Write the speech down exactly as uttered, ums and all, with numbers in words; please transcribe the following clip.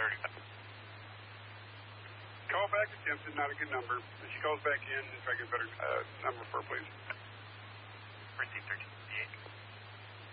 thirty. Call back attempted, not a good number. If she calls back in, try to get a better uh, number for her, please.